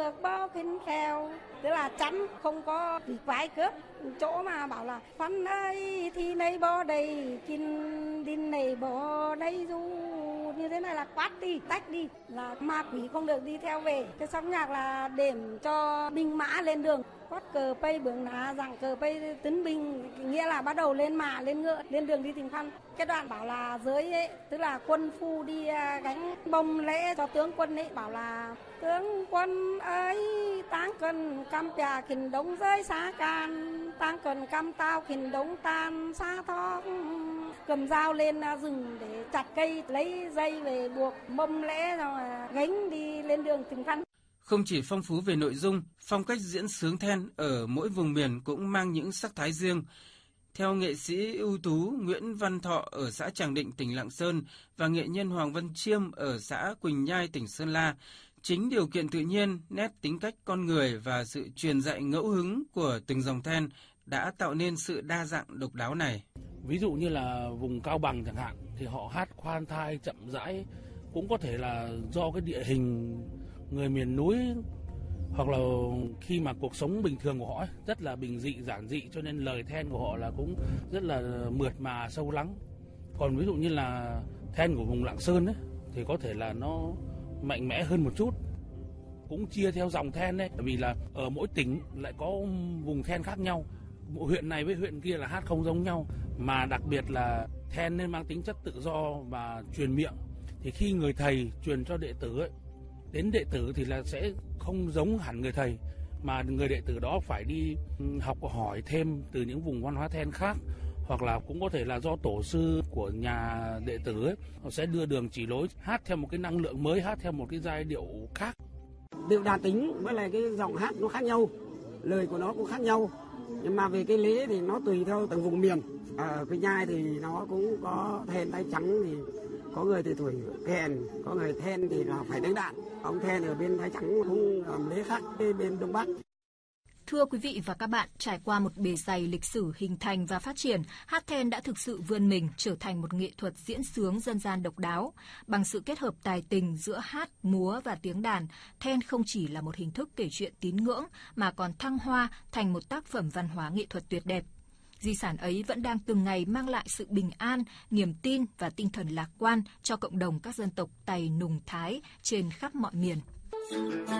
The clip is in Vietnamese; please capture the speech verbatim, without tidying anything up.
được bao khinh kheo, tức là chắn không có bị quái cướp. Chỗ mà bảo là khoan ơi thì này bò đầy, kinh đinh này bò đầy du, như thế này là quát đi, tách đi, là ma quỷ không được đi theo về. Cái sóng nhạc là điểm cho binh mã lên đường, quát cờ pây bướng ná, giảng cờ pây tấn binh, nghĩa là bắt đầu lên mã, lên ngựa, lên đường đi tìm khăn. Cái đoạn bảo là giới ấy, tức là quân phu đi gánh bông lễ cho tướng quân ấy, bảo là tướng quân ơi táng cần cam trà khỉnh đống rơi xa can, táng cần cam tao khỉnh đống tan xa thóc, cầm dao lên rừng để chặt cây, lấy dây về buộc bông lễ rồi gánh đi lên đường tìm khăn. Không chỉ phong phú về nội dung, phong cách diễn xướng then ở mỗi vùng miền cũng mang những sắc thái riêng. Theo nghệ sĩ ưu tú Nguyễn Văn Thọ ở xã Tràng Định, tỉnh Lạng Sơn và nghệ nhân Hoàng Văn Chiêm ở xã Quỳnh Nhai, tỉnh Sơn La, chính điều kiện tự nhiên, nét tính cách con người và sự truyền dạy ngẫu hứng của từng dòng then đã tạo nên sự đa dạng độc đáo này. Ví dụ như là vùng Cao Bằng chẳng hạn, thì họ hát khoan thai chậm rãi, cũng có thể là do cái địa hình người miền núi, hoặc là khi mà cuộc sống bình thường của họ ấy, rất là bình dị, giản dị, cho nên lời then của họ là cũng rất là mượt mà, sâu lắng. Còn ví dụ như là then của vùng Lạng Sơn ấy, thì có thể là nó mạnh mẽ hơn một chút, cũng chia theo dòng then đấy, vì là ở mỗi tỉnh lại có vùng then khác nhau, huyện này với huyện kia là hát không giống nhau, mà đặc biệt là then nên mang tính chất tự do và truyền miệng. Thì khi người thầy truyền cho đệ tử ấy, đến đệ tử thì là sẽ không giống hẳn người thầy, mà người đệ tử đó phải đi học hỏi thêm từ những vùng văn hóa then khác, hoặc là cũng có thể là do tổ sư của nhà đệ tử ấy, họ sẽ đưa đường chỉ lối, hát theo một cái năng lượng mới, hát theo một cái giai điệu khác. Điệu đàn tính với lại cái giọng hát nó khác nhau, lời của nó cũng khác nhau, nhưng mà về cái lễ thì nó tùy theo từng vùng miền. Ở Quỳnh Nhai thì nó cũng có then tay trắng, thì có người thì thổi kèn, có người then thì là phải đánh đàn. Ông then ở bên Thái Trắng cũng làm lễ khác bên Đông Bắc. Thưa quý vị và các bạn, trải qua một bề dày lịch sử hình thành và phát triển, hát then đã thực sự vươn mình trở thành một nghệ thuật diễn xướng dân gian độc đáo. Bằng sự kết hợp tài tình giữa hát, múa và tiếng đàn, then không chỉ là một hình thức kể chuyện tín ngưỡng mà còn thăng hoa thành một tác phẩm văn hóa nghệ thuật tuyệt đẹp. Di sản ấy vẫn đang từng ngày mang lại sự bình an, niềm tin và tinh thần lạc quan cho cộng đồng các dân tộc Tày, Nùng, Thái trên khắp mọi miền.